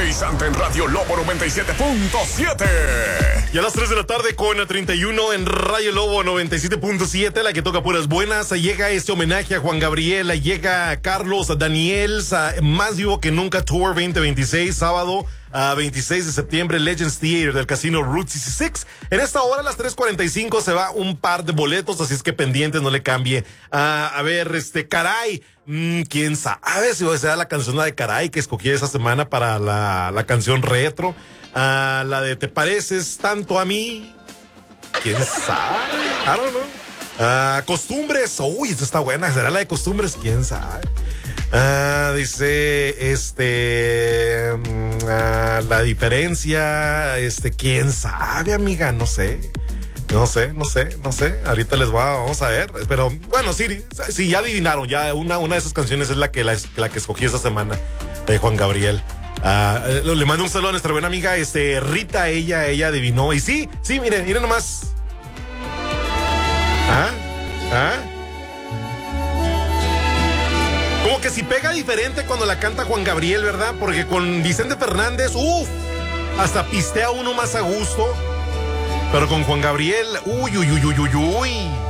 energizante en Radio Lobo 97.7. Y a las 3 de la tarde con el 31 en Radio Lobo 97.7, la que toca puras buenas. Llega este homenaje a Juan Gabriel, llega Carlos Daniel, Más Vivo que Nunca Tour 2026, sábado 26 de septiembre, Legends Theater del Casino Route 66. En esta hora, a las 3:45, se va un par de boletos, así es que pendientes, no le cambie. A ver, Caray, quién sabe si será la canción de Caray que escogí esa semana para la canción retro. La de Te pareces tanto a mí, quién sabe, I don't know. Costumbres, uy, esta está buena, será la de Costumbres, quién sabe. Dice, la diferencia, quién sabe, amiga, no sé. Ahorita vamos a ver. Pero bueno, sí, ya adivinaron. Ya una de esas canciones es la que escogí esta semana de Juan Gabriel. Le mando un saludo a nuestra buena amiga, Rita, ella adivinó. Y sí, miren nomás. Como que si pega diferente cuando la canta Juan Gabriel, ¿verdad? Porque con Vicente Fernández, hasta pistea uno más a gusto. Pero con Juan Gabriel, uy.